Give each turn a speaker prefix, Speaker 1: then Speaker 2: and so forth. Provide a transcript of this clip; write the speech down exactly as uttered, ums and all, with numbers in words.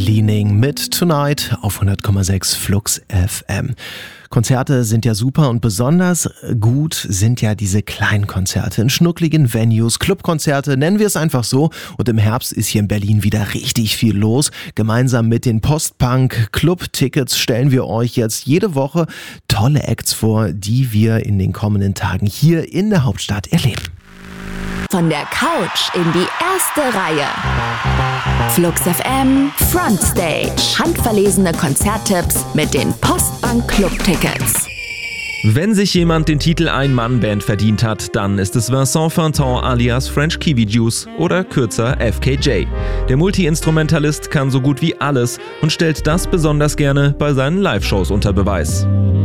Speaker 1: Leaning mit Tonight auf hundert Komma sechs Flux F M. Konzerte sind ja super und besonders gut sind ja diese kleinen Konzerte in schnuckligen Venues, Clubkonzerte, nennen wir es einfach so. Und im Herbst ist hier in Berlin wieder richtig viel los. Gemeinsam mit den Postpunk-Club-Tickets stellen wir euch jetzt jede Woche tolle Acts vor, die wir in den kommenden Tagen hier in der Hauptstadt erleben.
Speaker 2: Von der Couch in die erste Reihe. Flux F M Frontstage. Handverlesene Konzerttipps mit den Postbank Club Tickets.
Speaker 3: Wenn sich jemand den Titel Ein-Mann-Band verdient hat, dann ist es Vincent Fanton alias French Kiwi Juice oder kürzer F K J. Der Multi-Instrumentalist kann so gut wie alles und stellt das besonders gerne bei seinen Live-Shows unter Beweis.